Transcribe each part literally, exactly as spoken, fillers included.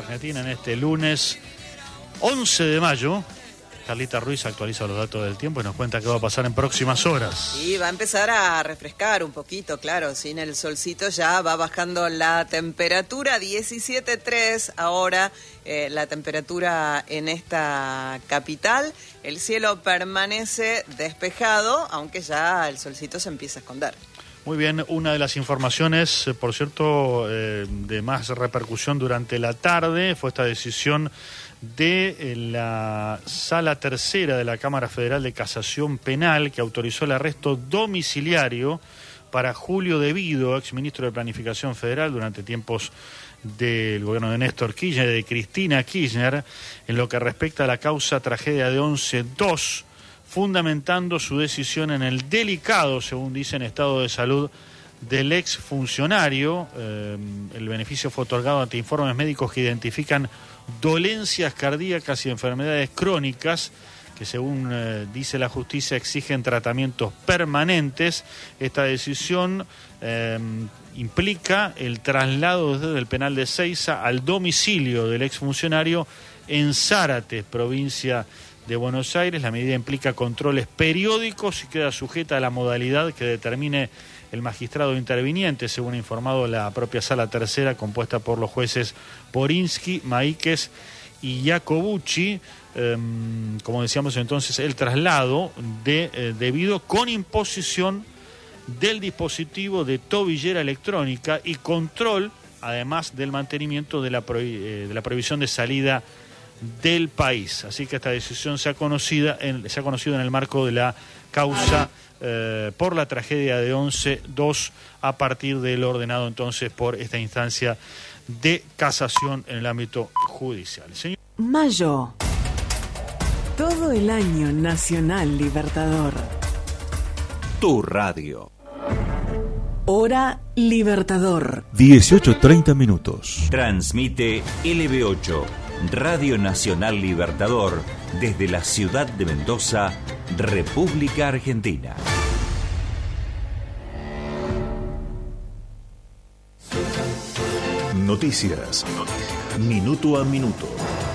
Argentina en este lunes once de mayo. Carlita Ruiz actualiza los datos del tiempo y nos cuenta qué va a pasar en próximas horas. Y va a empezar a refrescar un poquito, claro, sin el solcito ya va bajando la temperatura, diecisiete punto tres ahora eh, la temperatura en esta capital. El cielo permanece despejado, aunque ya el solcito se empieza a esconder. Muy bien, una de las informaciones, eh, por cierto, eh, de más repercusión durante la tarde fue esta decisión de eh, la Sala Tercera de la Cámara Federal de Casación Penal, que autorizó el arresto domiciliario para Julio De Vido, exministro de Planificación Federal durante tiempos del gobierno de Néstor Kirchner y de Cristina Kirchner, en lo que respecta a la causa tragedia de once dos, fundamentando su decisión en el delicado, según dicen, estado de salud del ex funcionario. Eh, el beneficio fue otorgado ante informes médicos que identifican dolencias cardíacas y enfermedades crónicas que, según eh, dice la justicia, exigen tratamientos permanentes. Esta decisión eh, implica el traslado desde el penal de Seiza al domicilio del exfuncionario en Zárate, provincia de Buenos Aires. La medida implica controles periódicos y queda sujeta a la modalidad que determine el magistrado interviniente, según ha informado la propia Sala Tercera, compuesta por los jueces Borinsky, Maíquez y Jacobucci. Eh, como decíamos entonces, el traslado de eh, debido con imposición del dispositivo de tobillera electrónica y control, además del mantenimiento de la, prohi- eh, de la prohibición de salida del país. Así que esta decisión se ha conocido en, se ha conocido en el marco de la causa eh, por la tragedia de once dos, a partir del ordenado entonces por esta instancia de casación en el ámbito judicial. Señor... Mayo. Todo el año Nacional Libertador. Tu radio. Hora Libertador. dieciocho treinta minutos. Transmite L B ocho, Radio Nacional Libertador, desde la ciudad de Mendoza, República Argentina. Noticias. Minuto a minuto.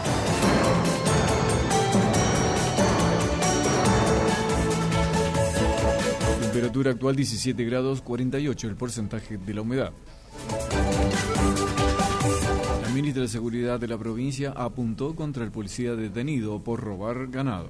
Temperatura actual diecisiete grados cuarenta y ocho, el porcentaje de la humedad. La ministra de Seguridad de la provincia apuntó contra el policía detenido por robar ganado.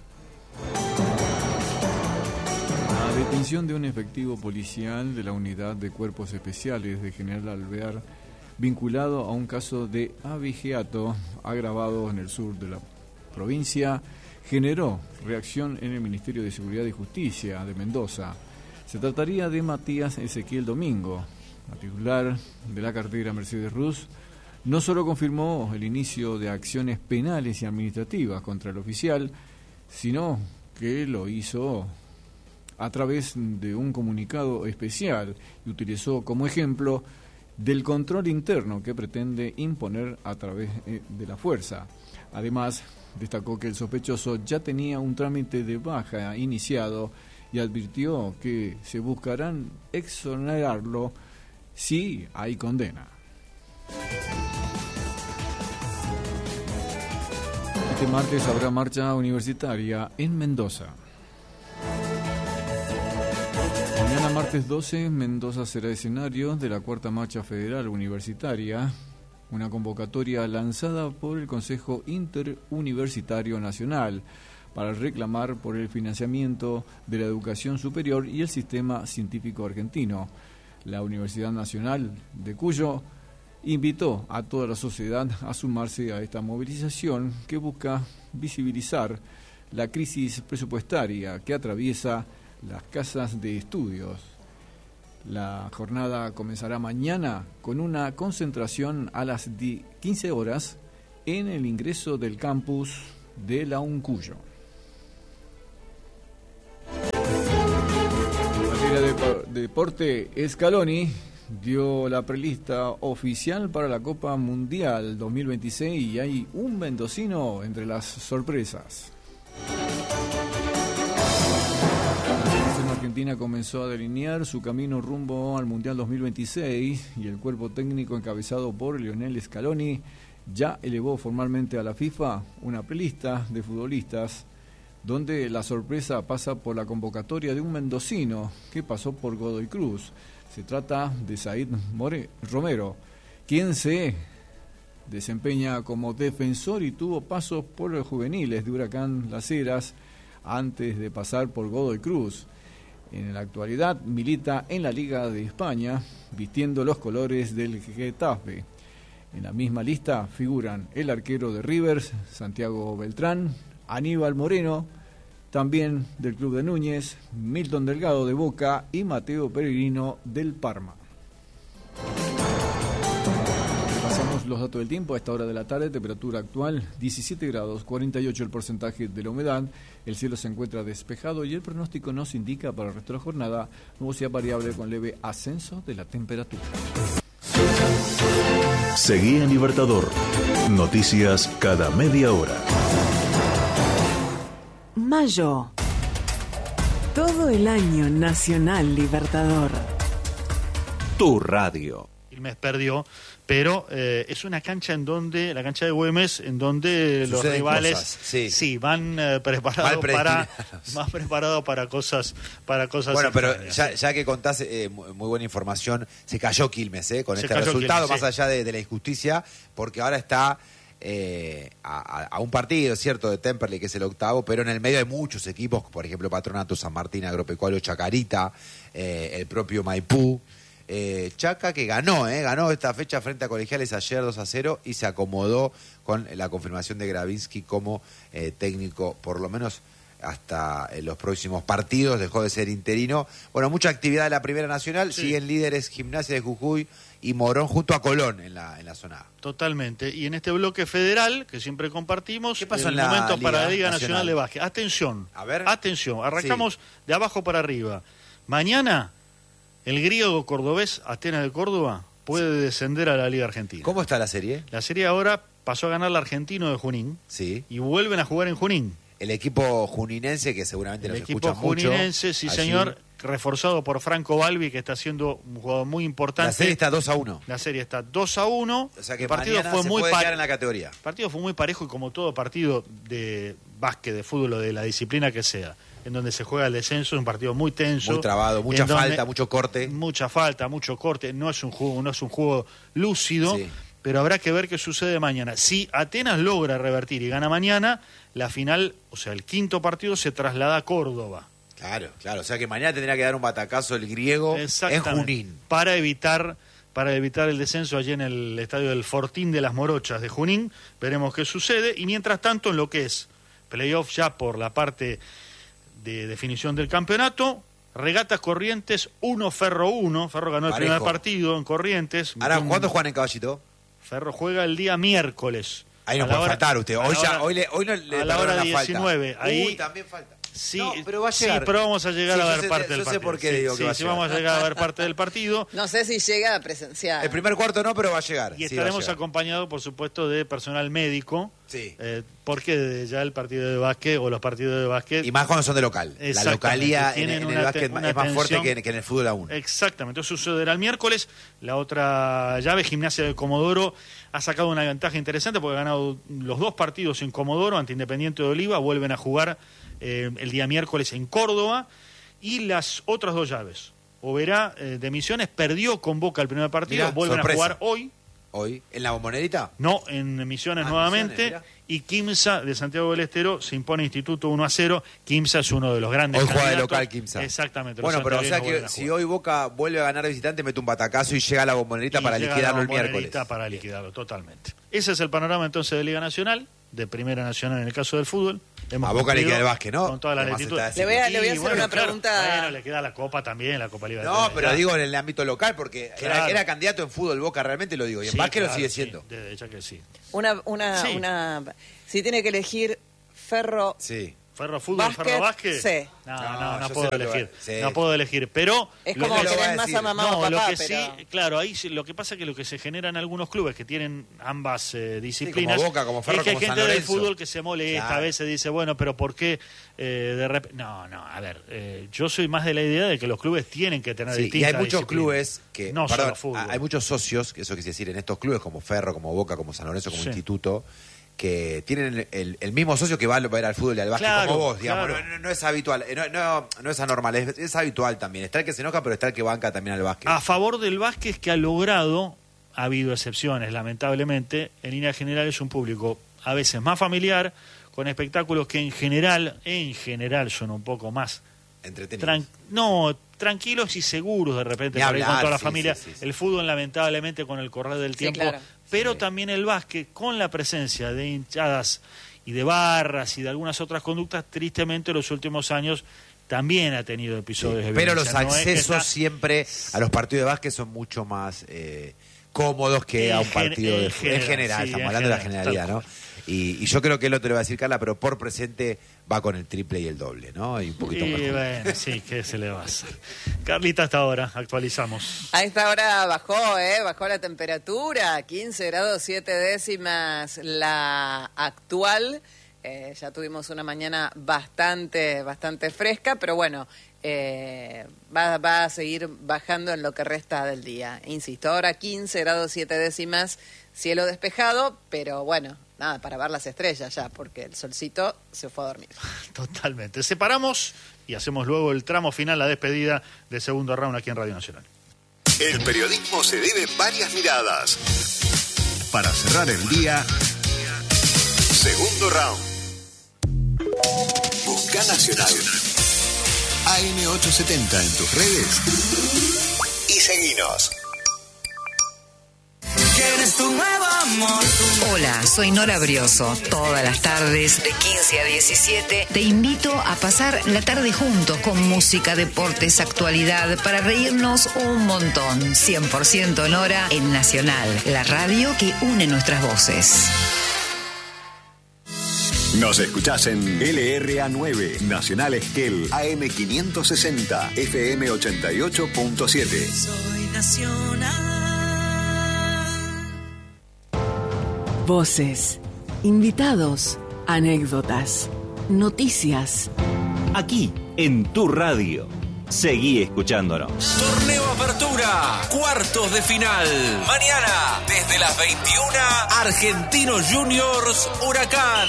La detención de un efectivo policial de la Unidad de Cuerpos Especiales de General Alvear, vinculado a un caso de abigeato agravado en el sur de la provincia, generó reacción en el Ministerio de Seguridad y Justicia de Mendoza. Se trataría de Matías Ezequiel Domingo, la titular de la cartera Mercedes Ruz. No solo confirmó el inicio de acciones penales y administrativas contra el oficial, sino que lo hizo a través de un comunicado especial y utilizó como ejemplo del control interno que pretende imponer a través de la fuerza. Además, destacó que el sospechoso ya tenía un trámite de baja iniciado y advirtió que se buscarán exonerarlo si hay condena. Este martes habrá marcha universitaria en Mendoza. Mañana martes doce, Mendoza será escenario de la cuarta marcha federal universitaria, una convocatoria lanzada por el Consejo Interuniversitario Nacional para reclamar por el financiamiento de la educación superior y el sistema científico argentino. La Universidad Nacional de Cuyo invitó a toda la sociedad a sumarse a esta movilización que busca visibilizar la crisis presupuestaria que atraviesa las casas de estudios. La jornada comenzará mañana con una concentración a las quince horas en el ingreso del campus de la Uncuyo. En materia de deporte, Scaloni dio la prelista oficial para la Copa Mundial dos mil veintiséis y hay un mendocino entre las sorpresas. Argentina comenzó a delinear su camino rumbo al Mundial dos mil veintiséis y el cuerpo técnico encabezado por Lionel Scaloni ya elevó formalmente a la FIFA una prelista de futbolistas donde la sorpresa pasa por la convocatoria de un mendocino que pasó por Godoy Cruz. Se trata de Said More Romero, quien se desempeña como defensor y tuvo pasos por los juveniles de Huracán Las Heras antes de pasar por Godoy Cruz. En la actualidad milita en la Liga de España, vistiendo los colores del Getafe. En la misma lista figuran el arquero de Rivers, Santiago Beltrán, Aníbal Moreno, también del Club de Núñez, Milton Delgado de Boca y Mateo Peregrino del Parma. Pasamos los datos del tiempo a esta hora de la tarde. Temperatura actual diecisiete grados, cuarenta y ocho el porcentaje de la humedad. El cielo se encuentra despejado y el pronóstico nos indica para el resto de la jornada nubosidad variable con leve ascenso de la temperatura. Seguí en Libertador. Noticias cada media hora. Mayo. Todo el año Nacional Libertador. Tu radio. Quilmes perdió, pero eh, es una cancha en donde, la cancha de Güemes, en donde los Suceden rivales cosas, sí. sí van eh, preparados para más preparados para cosas para cosas bueno, pero extrañas, ya, sí. ya que contás eh, muy muy buena información, se cayó Quilmes eh, con Se este cayó resultado, Quilmes, más sí. allá de, de la injusticia, porque ahora está eh, a, a un partido, cierto, de Temperley, que es el octavo, pero en el medio hay muchos equipos, por ejemplo Patronato, San Martín, Agropecuario, Chacarita, eh, el propio Maipú. Eh, Chaca que ganó, eh, ganó esta fecha frente a Colegiales ayer dos a cero y se acomodó con la confirmación de Gravinsky como eh, técnico, por lo menos hasta eh, los próximos partidos, dejó de ser interino. Bueno, mucha actividad de la Primera Nacional, Sí. siguen líderes Gimnasia de Jujuy y Morón junto a Colón en la, en la zona A. Totalmente. Y en este bloque federal, que siempre compartimos, ¿Qué pasó el en la momento Liga para la Liga Nacional? Nacional de Básquet. Atención, A ver. atención, arrancamos de abajo para arriba. Mañana, el griego cordobés Atenas de Córdoba puede descender a la Liga Argentina. ¿Cómo está la serie? La serie ahora pasó a ganar el Argentino de Junín Sí. y vuelven a jugar en Junín. El equipo juninense, que seguramente El nos equipo escucha mucho. juninense, sí allí. señor, reforzado por Franco Balbi, que está siendo un jugador muy importante. La serie está dos a uno. La serie está dos a uno. O sea que el partido mañana fue se muy puede pa- quedar en la categoría. El partido fue muy parejo y como todo partido de básquet, de fútbol o de la disciplina que sea, en donde se juega el descenso, es un partido muy tenso. Muy trabado, mucha en donde- falta, mucho corte. Mucha falta, mucho corte. No es un juego, no es un juego lúcido, Sí. pero habrá que ver qué sucede mañana. Si Atenas logra revertir y gana mañana, la final, o sea, el quinto partido se traslada a Córdoba. Claro, claro. O sea que mañana tendría que dar un batacazo el griego en Exactamente. Junín. Para evitar, para evitar el descenso allí en el estadio del Fortín de las Morochas de Junín. Veremos qué sucede. Y mientras tanto, en lo que es playoff ya por la parte de definición del campeonato, Regatas Corrientes uno, Ferro uno. Ferro ganó el Parejo. primer partido en Corrientes. Ahora, Un- ¿cuándo juegan en Caballito? Ferro juega el día miércoles. Ahí no A la puede hora- faltar usted. a Hoy, la ya, hora- hoy, le, hoy no le a la hora perdonan falta. diecinueve. Ahí, Uy, también falta. Sí, No, pero va a sí, llegar. pero vamos a llegar Sí, a yo ver sé- parte yo del sé partido. por qué Sí, digo que sí, va a sí, llegar. vamos a llegar a ver parte del partido. No sé si llega a presenciar. El primer cuarto no, pero va a llegar. Y Sí, va a estaremos llegar. acompañados, por supuesto, de personal médico, Sí. eh, porque ya el partido de básquet o los partidos de básquet... Y más cuando son de local. La Exactamente, localía en, tienen en el una básquet te- una es más fuerte tensión. que en, que en el fútbol aún. Exactamente, eso sucederá el miércoles. La otra llave, Gimnasia de Comodoro, ha sacado una ventaja interesante porque ha ganado los dos partidos en Comodoro ante Independiente de Oliva, vuelven a jugar eh, el día miércoles en Córdoba. Y las otras dos llaves, Oberá eh, de Misiones perdió con Boca el primer partido, Mirá, vuelven sorpresa. a jugar hoy. Hoy, ¿en la bombonerita? No, en Misiones Ah, nuevamente. Misiones, mirá. Y Quimsa de Santiago del Estero se impone Instituto uno a cero. Quimsa es uno de los grandes Hoy juega de candidatos. local Quimsa. Exactamente. los Bueno, pero o sea santiagueños que vuelven a si jugar. hoy Boca vuelve a ganar de visitante, mete un batacazo y llega a la bombonerita Y para llega liquidarlo la el miércoles. bombonerita Para liquidarlo, totalmente. Ese es el panorama entonces de Liga Nacional, de Primera Nacional en el caso del fútbol. Hemos A Boca le cumplido queda el básquet, ¿no? Con toda la Además lentitud. está Le voy a- le voy a Y hacer una pregunta- Bueno, le queda la Copa también, la Copa Liga. No, pero digo en el ámbito local, porque era, Claro. era candidato en fútbol Boca, realmente lo digo. Y en básquet lo sigue siendo. De hecho que sí. Una, una, Sí. una. Si tiene que elegir Ferro Sí. Ferro Fútbol, Básquet, Ferro Básquet. sí. No, No, no, no yo puedo sé lo que elegir. va- sí. No puedo elegir. Pero Es lo como que- lo va a querés más decir. a mamá no, o papá, lo que pero... sí, claro, ahí sí- lo que pasa es que lo que se genera en algunos clubes que tienen ambas eh, disciplinas como Boca, como Ferro, es que hay como San gente del Lorenzo. fútbol que se molesta, Claro. a veces dice, bueno, pero ¿por qué eh, de repente? No, no, a ver, eh, yo soy más de la idea de que los clubes tienen que tener Sí, y distintas hay muchos disciplinas. clubes que, no perdón, solo fútbol. hay muchos socios, que eso quise decir, en estos clubes como Ferro, como Boca, como San Lorenzo, como Sí. Instituto, que tienen el, el- el mismo socio que va a ver al fútbol y al básquet Claro, como vos, digamos. claro. No, no- no es habitual, eh, no, no, no es anormal, es, es habitual también. Está el que se enoja, pero está el que banca también al básquet. A favor del básquet que ha logrado, ha habido excepciones, lamentablemente, en línea general es un público a veces más familiar, con espectáculos que en general, en general son un poco más Entretenido. tran- no, tranquilos y seguros de repente Ni por ahí con hablar, toda la sí, familia. sí, sí, sí. El fútbol lamentablemente con el correr del Sí, tiempo, claro. pero Sí. también el básquet con la presencia de hinchadas y de barras y de algunas otras conductas, tristemente en los últimos años también ha tenido episodios de Pero los violencia. No es que accesos está- siempre a los partidos de básquet son mucho más eh, cómodos que En a un gen- partido de en fútbol. En general, general, sí, estamos en hablando de la general, generalidad, tal ¿no? Y, y yo creo que él lo te lo va a decir Carla, pero por presente va con el triple y el doble, ¿no? Y un poquito Y mejor. bueno, sí, ¿qué se le va a hacer? Carlita, hasta ahora, actualizamos. A esta hora bajó, ¿eh? Bajó la temperatura, quince grados siete décimas la actual. Eh, ya tuvimos una mañana bastante, bastante fresca, pero bueno, eh, va, va a seguir bajando en lo que resta del día. Insisto, ahora quince grados siete décimas, cielo despejado, pero bueno, nada, para ver las estrellas ya, porque el solcito se fue a dormir. Totalmente. Separamos y hacemos luego el tramo final, la despedida del segundo round aquí en Radio Nacional. El periodismo se debe varias miradas. Para cerrar el día, segundo round. Busca Nacional. A M ochocientos setenta en tus redes y seguinos. ¿Quieres tu nuevo amor? Hola, soy Nora Brioso. Todas las tardes, de quince a diecisiete, te invito a pasar la tarde juntos con música, deportes, actualidad, para reírnos un montón. cien por ciento Nora en Nacional, la radio que une nuestras voces. Nos escuchás en L R A nueve, Nacional Esquel, A M quinientos sesenta, F M ochenta y ocho punto siete. Soy nacional. Voces, invitados, anécdotas, noticias. Aquí, en tu radio. Seguí escuchándonos. Torneo Apertura, cuartos de final. Mañana, desde las veintiuna, Argentinos Juniors Huracán.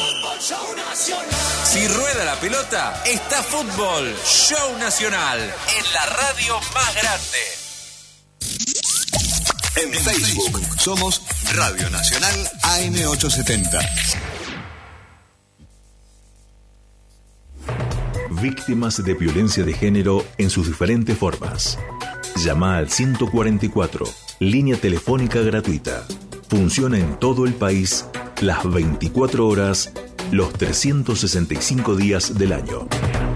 Si rueda la pelota, está fútbol. Show Nacional, en la radio más grande. En Facebook somos Radio Nacional A M ochocientos setenta. Víctimas de violencia de género en sus diferentes formas. Llama al ciento cuarenta y cuatro, línea telefónica gratuita. Funciona en todo el país, las veinticuatro horas, los trescientos sesenta y cinco días del año.